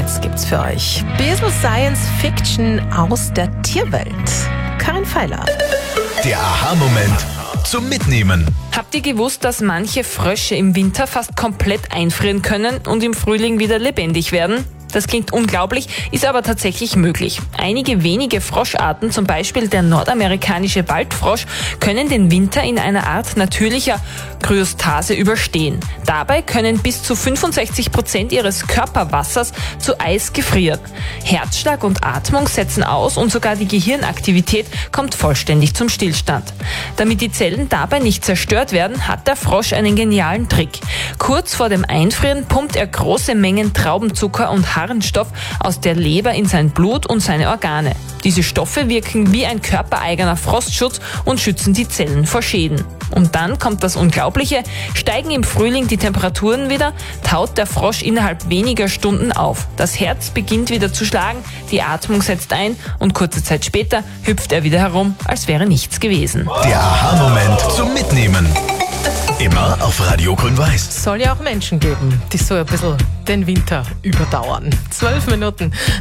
jetzt gibt's für euch bisschen Science Fiction aus der Tierwelt. Karin Feiler. Der Aha-Moment zum Mitnehmen. Habt ihr gewusst, dass manche Frösche im Winter fast komplett einfrieren können und im Frühling wieder lebendig werden? Das klingt unglaublich, ist aber tatsächlich möglich. Einige wenige Froscharten, zum Beispiel der nordamerikanische Waldfrosch, können den Winter in einer Art natürlicher Kryostase überstehen. Dabei können bis zu 65% ihres Körperwassers zu Eis gefrieren. Herzschlag und Atmung setzen aus und sogar die Gehirnaktivität kommt vollständig zum Stillstand. Damit die Zellen dabei nicht zerstört werden, hat der Frosch einen genialen Trick. Kurz vor dem Einfrieren pumpt er große Mengen Traubenzucker und Harnstoff aus der Leber in sein Blut und seine Organe. Diese Stoffe wirken wie ein körpereigener Frostschutz und schützen die Zellen vor Schäden. Und dann kommt das Unglaubliche, steigen im Frühling die Temperaturen wieder, taut der Frosch innerhalb weniger Stunden auf. Das Herz beginnt wieder zu schlagen, die Atmung setzt ein und kurze Zeit später hüpft er wieder herum, als wäre nichts gewesen. Der Aha-Moment zum Mitnehmen. Immer auf Radio Grün-Weiß. Soll ja auch Menschen geben, die so ein bisschen den Winter überdauern. 12 Minuten